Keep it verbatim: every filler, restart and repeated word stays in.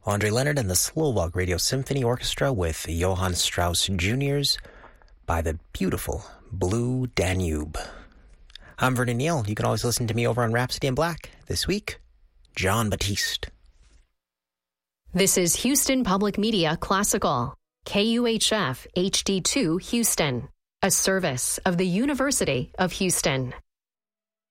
Andre Leonard and the Slovak Radio Symphony Orchestra with Johann Strauss Junior's By the Beautiful Blue Danube. I'm Vernon Neal. You can always listen to me over on Rhapsody in Black. This week, Jon Batiste. This is Houston Public Media Classical, K U H F H D two Houston, a service of the University of Houston.